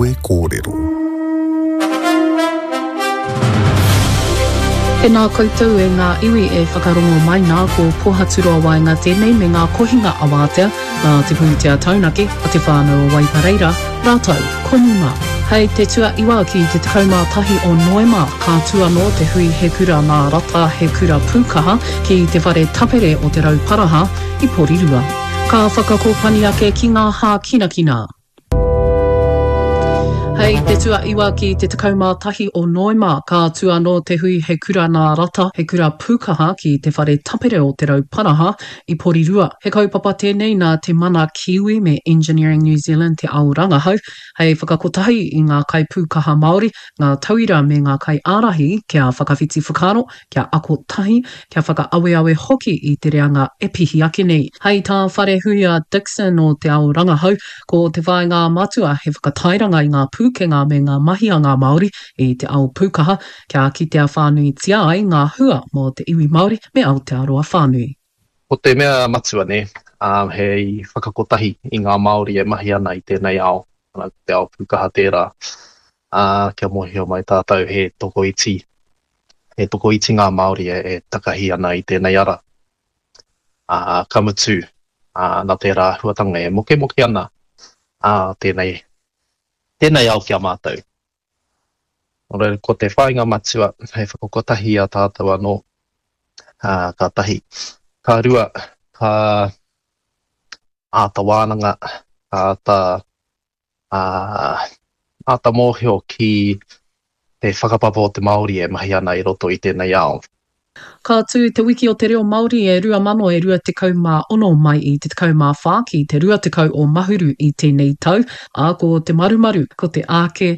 Niue kōrero. E nā koutou e ngā iwi e whakarongo mai nā ko pohaturua waenga tēnei me ngā kohinga awātea nā te pūtea taunaki a te whānau o Waipareira, rātou, konuma. Hei te tua iwa ki te tauma tahi o Noema, ka tua no te hui he kura nā rata he kura pūkaha ki te whare tapere o te rauparaha i Porirua. Ka whakakopani ake ki ngā hā kinakina. Hei te tua iwa ki te tauma tahi o Noema, ka tua no te hui he kura nā rata he kura pūkaha ki te whare tapere o te rauparaha i Porirua. He kaupapa tēnei nā te mana Kiwi me Engineering New Zealand te auranga hau. Hei whakakotahi i ngā kai pūkaha Māori, ngā tauira me ngā kai ārahi kia whakawhiti whakaro, kia ako tahi, kia whakaaweawe hoki i te reanga e pihi ake nei. Hei tā whare huia Dixon o te auranga hau, ko te whai ngā matua he whakatairanga i ngā pūkenga me ngā mahianga Māori i te ao pūkaha, kia kitea whānui tia ai ngā hua mō te iwi Māori me Aotearoa whānui. O te mea matua ne, hei whakakotahi i ngā Māori e mahi ana i tēnei ao, te ao pūkaha tērā, kia mohio mai tātou he toko iti. He toko iti ngā Māori e takahi ana i tēnei ara. Kamutu, nā tērā huatanga e moke ana, tēnei ao kia mātou. Ora, ko te whainga matua, hei whakakotahi a tātou anō, ka tahi. Ka rua, ka āta wānanga, ka āta mōhio ki te whakapapa o te Māori e mahi ana i roto i tēnei ao. Ka tū te wiki o te reo Māori e 2,26 mai i te 14 ki te 20 o Mahuru i tēnei tau, ko te marumaru, ko te ake.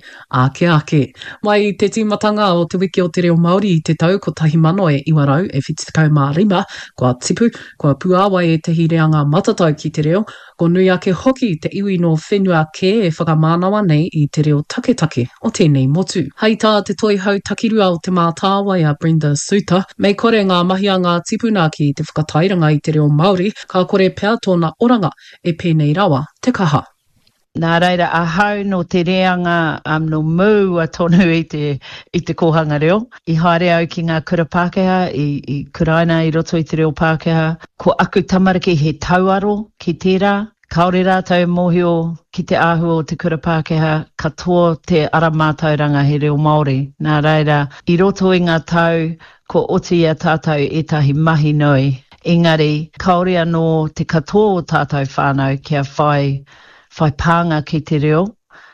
Mai i te tīmatanga o te wiki o te reo Māori i te tau, ko tahi mano e iwarau e 75, kua tipu, kua puāwai e te hireanga matatau ki te reo, ko nui ake hoki te iwi no whenua ke e whakamānawa nei i te reo taketake o tēnei motu. Hei tā te toi hau takirua o te mātāwai a Brenda Suter, mei kore ngā mahianga tipuna ki te whakatairanga i te reo Māori, ka kore pea tōna oranga e pēnei rawa te kaha. Nā reira ahau no te reanga no mū a tonu i te kohanga reo. I haere au ki ngā kura Pākehā, i kuraina i roto i te reo Pākehā. Ko aku tamariki he tauaro ki tērā. Kaore rātou mōhio ki te āhua o te kura Pākehā, katoa te ara mātauranga he reo Māori. Nā reira, i roto i ngā tau, ko oti a tātou etahi mahi nui. Engari, kaore anō te katoa o tātou whānau kia whai pānga ki te reo.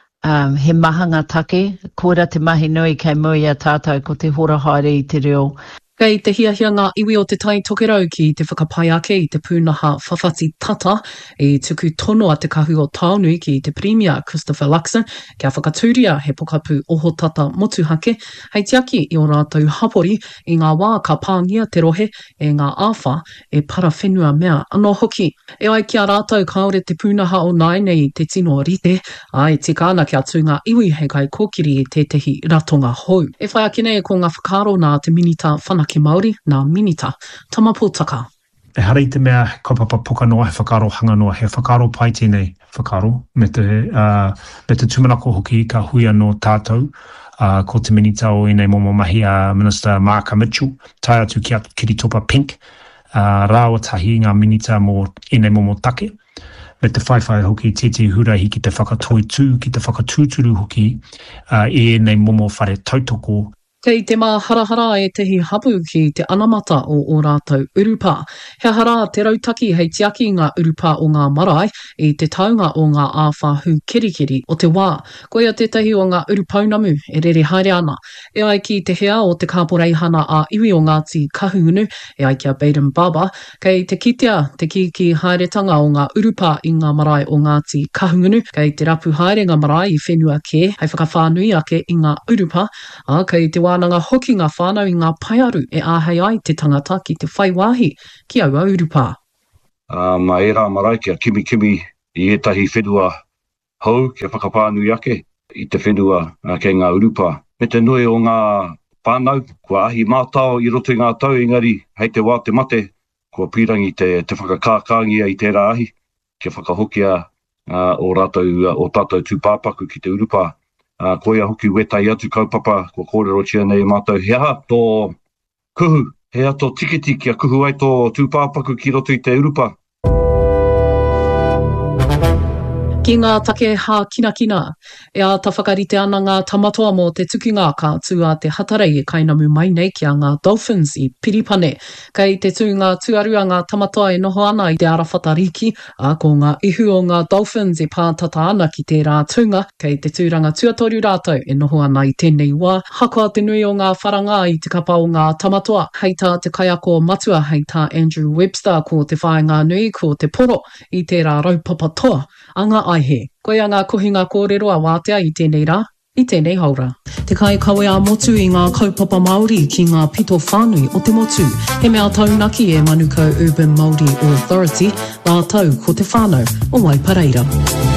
He mahanga take, kōra te mahi nui kei mui a tātou ko te hora haere i te reo. Kei te hiahia ngā iwi o te tai tokerau ki te whakapai ake i te pūnaha whawhati tata i tuku tono a te kahu o Taonui ki te Premier Christopher Luxon kia whakatūria he pokapū oho tata motuhake hei tiaki i o rātou hapori i ngā wā ka pāngia te rohe e ngā āwha e para whenua mea anō hoki. E ai kia rātou kaore te pūnaha o nai nei te tino rite ai tika ana kia tū ngā iwi hei kai kōkiri i tētehi ratonga hou. E whai ake nei ko ngā whakaro nā te minita whanaki Māori, nā minita, tamapōtaka. E harei te mea kaupapa poka noa he whakaro hanga noa, he whakaro pai tēnei whakaro, me te tumanako hoki ka hui anō tātou, ko te minita o inei momo mahi a Minister Mark Mitchell, tai atu ki Kiritopa Pink, rāua tahi ngā minita mō inei momo take, me te whaiwhai hoki tete hurahi ki te whakatoi tū, ki te whakatūturu hoki, e inei momo whare tautoko. Kei te mā harahara e tehi hapu ki te anamata o rātou urupa. He hara te rautaki hei tiaki ngā urupa o ngā marae i te taunga o ngā āwhahu kirikiri o te wā. Koia tētahi o ngā urupaunamu e rere haere ana. E ai ki te hea o te kāporeihana a iwi o Ngāti Kahungunu, e ai kia Baden Baba, kei te kitea te ki haeretanga o ngā urupa i ngā marae o Ngāti Kahungunu, kei te rapu haerenga marae i whenua ke, hei whakawhānui ake i ngā urupa, kei te wānanga hoki ngā whānau i ngā paiaru e āhei ai te tangata ki te whaiwāhi ki aua urupa. Ma e rā marae kia kimi i etahi whenua hou kia whakapānui ake i te whenua kei ngā urupa. Me te nui o ngā whānau, kua ahi mātao i roto i ngā tau, engari hei te wā te mate, kua pirangi te whakakākangia i tērā ahi, kia whakahokia o tātou tūpāpaku ki te urupa. Ko ia hoki wetai atu kaupapa, ko kōrero tia nei mātou. He aha tō kuhu, he aha tō tikiti kia kuhu ai tō tūpāpaku ki roto I te urupa. Ki ngā take hā kina, e a tawhakarite ana ngā tamatoa mō te tuki ngāka tū a te hatarei e kainamu mai nei ki a ngā dolphins I Piripane. Kei te tū ngā tuarua ngā tamatoa e noho ana I te arawhatariki, a ko ngā ihu o ngā dolphins e pātata ana ki tērā tūnga, kei te tūranga tuatoru rātou e noho ana I tēnei wā. Hakoa te nui o ngā wharanga I te kapa o ngā tamatoa, hei tā te kaiako matua hei tā Andrew Webster ko te whaenga nui ko te poro I tērā raupapa toa. Anga aihe, koe a ngā kohinga kōrero a wātea I tēnei rā, I tēnei haura. Te kai kawe a motu I ngā kaupapa Māori ki ngā pito whānui o te motu. He mea taunaki e Manukau Urban Māori Authority, nā tau ko te whānau o Waipareira.